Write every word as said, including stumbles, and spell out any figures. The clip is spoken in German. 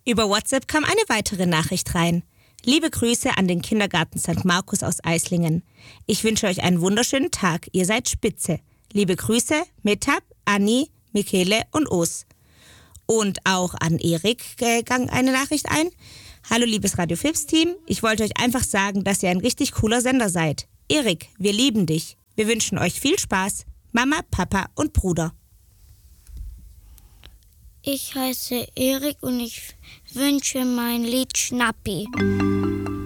Über WhatsApp kam eine weitere Nachricht rein. Liebe Grüße an den Kindergarten Sankt Markus aus Eislingen. Ich wünsche euch einen wunderschönen Tag. Ihr seid spitze. Liebe Grüße, Metab, Anni, Michele und Os. Und auch an Erik äh, gang eine Nachricht ein. Hallo liebes Radio Fips Team. Ich wollte euch einfach sagen, dass ihr ein richtig cooler Sender seid. Erik, wir lieben dich. Wir wünschen euch viel Spaß. Mama, Papa und Bruder. Ich heiße Erik und ich wünsche mein Lied Schnappi.